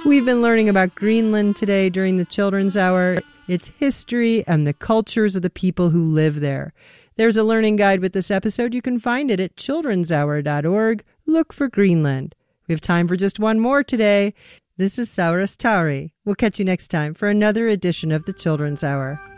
We've been learning about Greenland today during the Children's Hour, its history, and the cultures of the people who live there. There's a learning guide with this episode. You can find it at childrenshour.org. Look for Greenland. We have time for just one more today. This is Saurastari. We'll catch you next time for another edition of the Children's Hour.